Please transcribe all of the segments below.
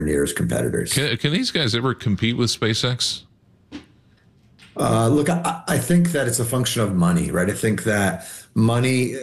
nearest competitors. Can these guys ever compete with SpaceX? Look, I think that it's a function of money, right? I think that money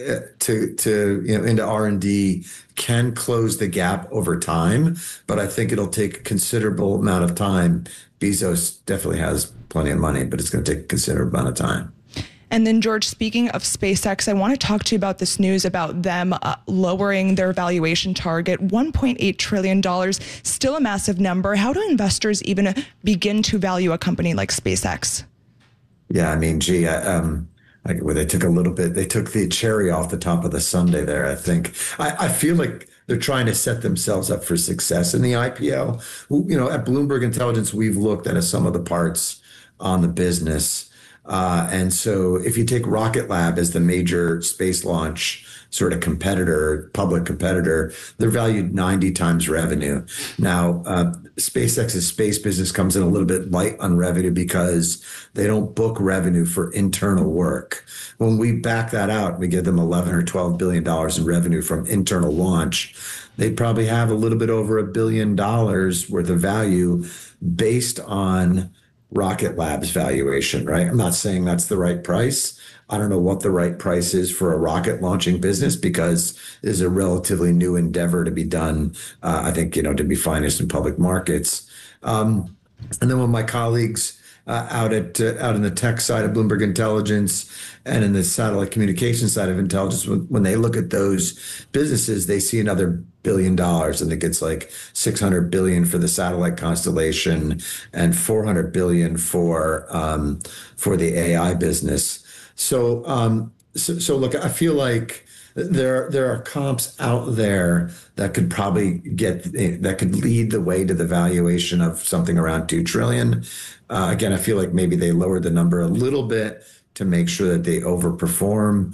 into R&D can close the gap over time, but I think it'll take a considerable amount of time. Bezos definitely has plenty of money, but it's going to take a considerable amount of time. And then, George, speaking of SpaceX, I want to talk to you about this news about them lowering their valuation target, $1.8 trillion, still a massive number. How do investors even begin to value a company like SpaceX? Yeah, I mean, well, they took the cherry off the top of the sundae there, I think. I feel like they're trying to set themselves up for success in the IPO. At Bloomberg Intelligence, we've looked at some of the parts on the business. And so if you take Rocket Lab as the major space launch sort of public competitor, they're valued 90 times revenue. Now, SpaceX's space business comes in a little bit light on revenue because they don't book revenue for internal work. When we back that out, we give them $11 or $12 billion in revenue from internal launch. They probably have a little bit over $1 billion worth of value based on Rocket Lab's valuation, right? I'm not saying that's the right price. I don't know what the right price is for a rocket launching business because it is a relatively new endeavor to be done, I think, to be financed in public markets. And then when my colleagues out in the tech side of Bloomberg Intelligence and in the satellite communication side of intelligence, when they look at those businesses, they see another $1 billion. I think it's like $600 billion for the satellite constellation and $400 billion for the AI business. So look, I feel like there are comps out there that could probably that could lead the way to the valuation of something around $2 trillion. Again, I feel like maybe they lowered the number a little bit to make sure that they overperform.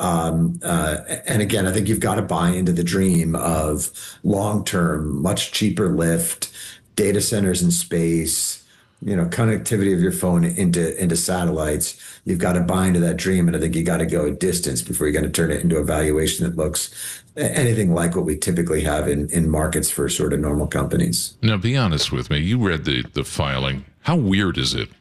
And again, I think you've got to buy into the dream of long-term, much cheaper lift, data centers in space, connectivity of your phone into satellites. You've got to buy into that dream. And I think you got to go a distance before you're going to turn it into a valuation that looks anything like what we typically have in markets for sort of normal companies. Now, be honest with me. You read the filing. How weird is it?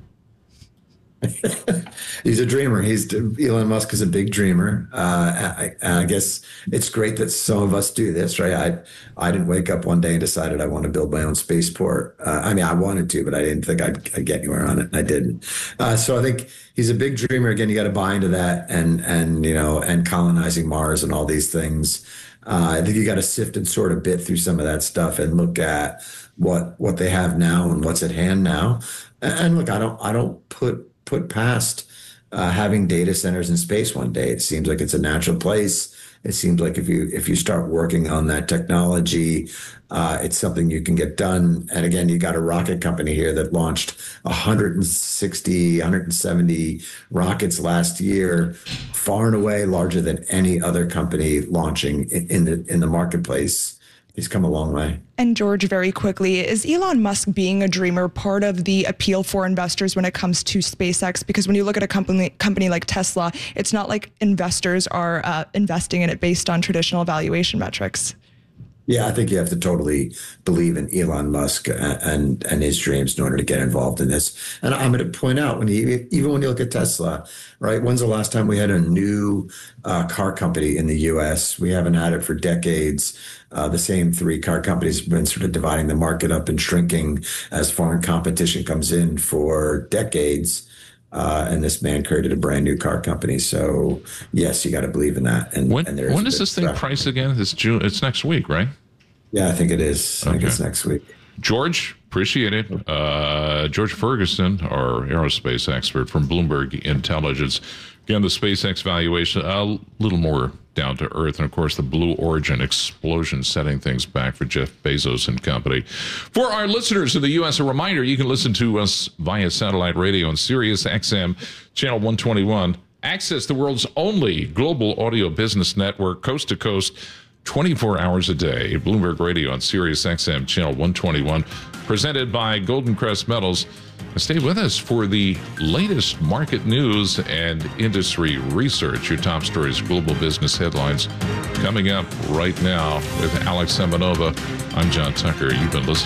He's a dreamer. Elon Musk is a big dreamer. I guess it's great that some of us do this, right? I didn't wake up one day and decided I want to build my own spaceport. I mean, I wanted to, but I didn't think I'd get anywhere on it. And I didn't. So I think he's a big dreamer. Again, you got to buy into that and colonizing Mars and all these things. I think you got to sift and sort of bit through some of that stuff and look at what they have now and what's at hand now. And look, I don't put past having data centers in space one day. It seems like it's a natural place. It seems like if you start working on that technology, it's something you can get done. And again, you got a rocket company here that launched 170 rockets last year, far and away larger than any other company launching in the marketplace. He's come a long way. And George, very quickly, is Elon Musk being a dreamer part of the appeal for investors when it comes to SpaceX? Because when you look at a company like Tesla, it's not like investors are investing in it based on traditional valuation metrics. Yeah, I think you have to totally believe in Elon Musk and his dreams in order to get involved in this. And I'm going to point out, even when you look at Tesla, right? When's the last time we had a new car company in the U.S.? We haven't had it for decades. The same three car companies have been sort of dividing the market up and shrinking as foreign competition comes in for decades. And this man created a brand new car company. So yes, you got to believe in that. And when does this thing price again? It's June. It's next week, right? Yeah, I think it is. I think it's next week. George, appreciate it. George Ferguson, our aerospace expert from Bloomberg Intelligence. Again, the SpaceX valuation, a little more down to earth. And, of course, the Blue Origin explosion setting things back for Jeff Bezos and company. For our listeners in the U.S., a reminder, you can listen to us via satellite radio on Sirius XM, channel 121. Access the world's only global audio business network, coast to coast. 24 hours a day. Bloomberg Radio on Sirius XM Channel 121, presented by Golden Crest Metals. Stay with us for the latest market news and industry research. Your top stories, global business headlines, coming up right now with Alex Semenova. I'm John Tucker. You've been listening